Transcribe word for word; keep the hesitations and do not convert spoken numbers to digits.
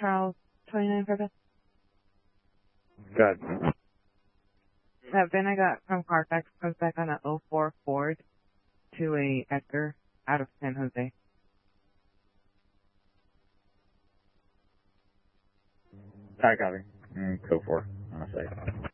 Charles, twenty-nine purpose. Good. That VIN I got from Carfax comes back on a oh four Ford to a Edgar out of San Jose. Alright, copy. Mm, go for it. I'll say.